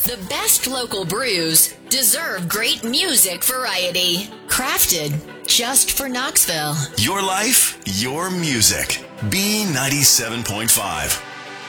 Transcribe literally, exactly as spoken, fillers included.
The best local brews deserve great music variety. Crafted just for Knoxville. Your life, your music. B ninety-seven point five.